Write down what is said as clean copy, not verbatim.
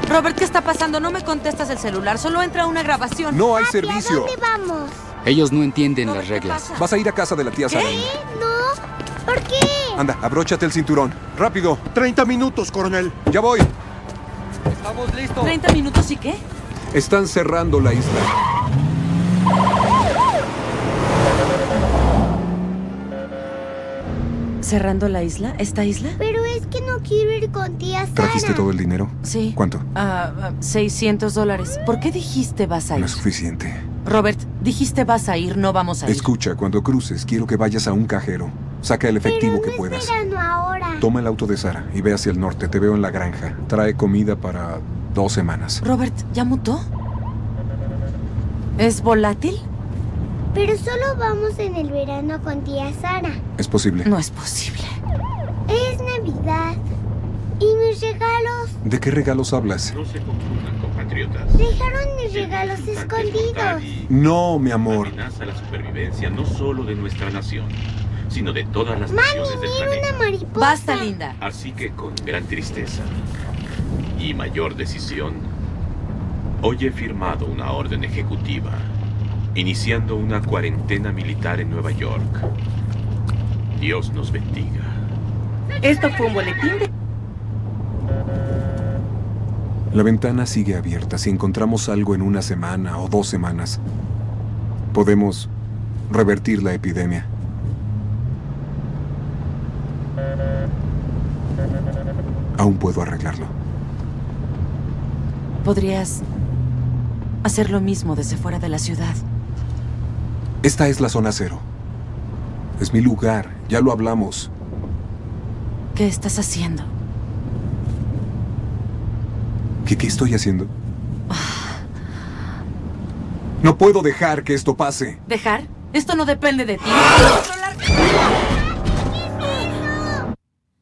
Robert, ¿qué está pasando? No me contestas el celular, solo entra una grabación. No hay Papi, servicio. ¿a dónde vamos? Ellos no entienden Robert, las ¿qué reglas. pasa? Vas a ir a casa de la tía Sara. No. ¿Por qué? Anda, abróchate el cinturón. ¡Rápido! 30 minutos, coronel. ¡Ya voy! ¡Estamos listos! ¿30 minutos y qué? Están cerrando la isla. ¿Cerrando la isla? ¿Esta isla? Pero es que no quiero ir con tía Sara. ¿Trajiste todo el dinero? Sí. ¿Cuánto? $600. ¿Por qué dijiste vas a ir? No es suficiente. Robert, dijiste vas a ir, no vamos a ir. Escucha, cuando cruces, quiero que vayas a un cajero. Saca el efectivo Pero que no puedas. es verano ahora. Toma el auto de Sara y ve hacia el norte. Te veo en la granja. Trae comida para 2 semanas. Robert, ¿ya mutó? ¿Es volátil? Pero solo vamos en el verano con tía Sara. ¿Es posible? No es posible. Es Navidad. ¿Y mis regalos? ¿De qué regalos hablas? No se confundan, compatriotas. Dejaron mis regalos escondidos. No, mi amor. Amenaza la supervivencia no solo de nuestra nación, sino de todas las Mami, naciones del mira planeta. una mariposa. Basta, Linda. Así que con gran tristeza y mayor decisión, hoy he firmado una orden ejecutiva, iniciando una cuarentena militar en Nueva York. Dios nos bendiga. Esto fue un boletín de... La ventana sigue abierta. Si encontramos algo en 1 semana o 2 semanas, podemos revertir la epidemia. Aún puedo arreglarlo. Podrías hacer lo mismo desde fuera de la ciudad. Esta es la zona cero. Es mi lugar. Ya lo hablamos. ¿Qué estás haciendo? ¿Qué estoy haciendo? No puedo dejar que esto pase. ¿Dejar? Esto no depende de ti.